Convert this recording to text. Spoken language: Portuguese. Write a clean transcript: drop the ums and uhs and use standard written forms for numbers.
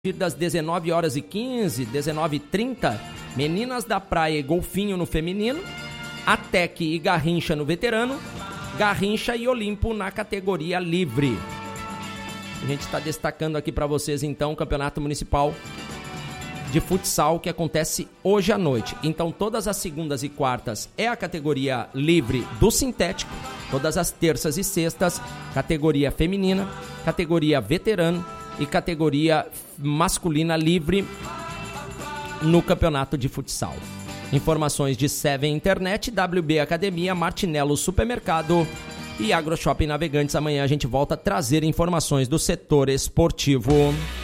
das 19h15, 19h30, Meninas da Praia e Golfinho no feminino, Atec e Garrincha no veterano, Garrincha e Olimpo na categoria livre. A gente está destacando aqui para vocês então o Campeonato Municipal de Futsal que acontece hoje à noite. Então todas as segundas e quartas é a categoria livre do sintético, todas as terças e sextas categoria feminina, categoria veterano e categoria masculina livre no campeonato de futsal. Informações de Seven Internet, WB Academia, Martinello Supermercado e AgroShopping Navegantes. Amanhã a gente volta a trazer informações do setor esportivo.